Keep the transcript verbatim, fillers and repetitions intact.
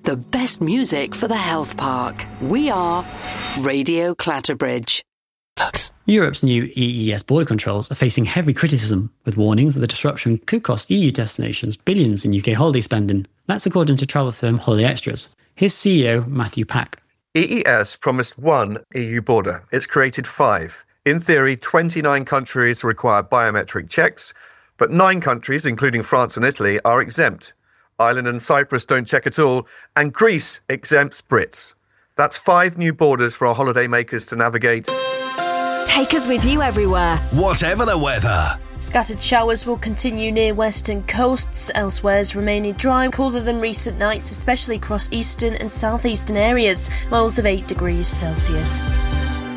the best music for the health park. We are Radio Clatterbridge. Europe's new E E S border controls are facing heavy criticism, with warnings that the disruption could cost E U destinations billions in U K holiday spending. That's according to travel firm Holiday Extras. Here's C E O Matthew Pack. E E S promised one E U border. It's created five. In theory, twenty-nine countries require biometric checks, but nine countries, including France and Italy, are exempt. Ireland and Cyprus don't check at all, and Greece exempts Brits. That's five new borders for our holidaymakers to navigate. Take us with you everywhere, whatever the weather. Scattered showers will continue near western coasts. Elsewhere is remaining dry, cooler than recent nights, especially across eastern and southeastern areas. Lows of eight degrees Celsius.